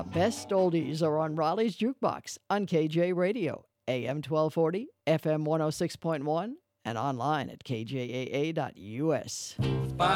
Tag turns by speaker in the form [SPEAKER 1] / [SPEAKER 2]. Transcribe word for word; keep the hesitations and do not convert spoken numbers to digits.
[SPEAKER 1] best oldies are on Raleigh's Jukebox on K J Radio, A M twelve forty, F M one oh six point one, and online at k j a a dot u s.